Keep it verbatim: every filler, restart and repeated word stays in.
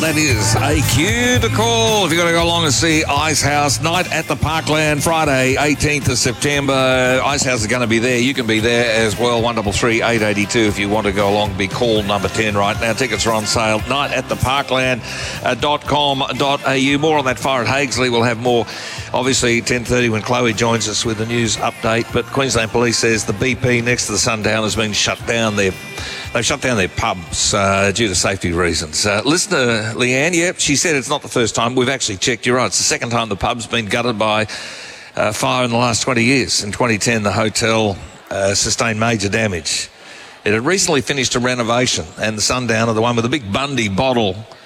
that is a cue to call if you've got to go along and see Icehouse. Night at the Parkland, Friday, eighteenth of September. Icehouse is going to be there. You can be there as well. one three three, eight eight two if you want to go along. Be call number ten right now. Tickets are on sale. night at the parkland dot com dot a u. More on that fire at Hagesley. We'll have more, obviously, ten thirty when Chloe joins us with the news update. But Queensland Police says the B P next to the Sundown has been shut down. Their, they've shut down their pubs uh, due to safety reasons. Uh, listen to Leanne. Yep, she said it's not the first time. We've actually checked. You're right. It's the second time the pub's been gutted by uh, fire in the last twenty years. In twenty ten, the hotel uh, sustained major damage. It had recently finished a renovation, and the Sundown, the one with the big Bundy bottle